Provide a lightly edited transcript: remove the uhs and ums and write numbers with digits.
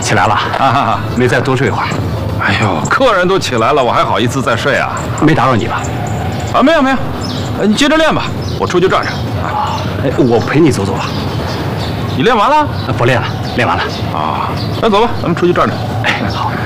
起来了啊，没再多睡会儿。 哎呦，客人都起来了，我还好意思再睡啊？ 没打扰你吧？ 啊，没有没有，你接着练吧，我出去转转。 啊，哎，我陪你走走吧。 你练完了？ 不练了，练完了。 啊，那走吧，咱们出去转转。 哎，好。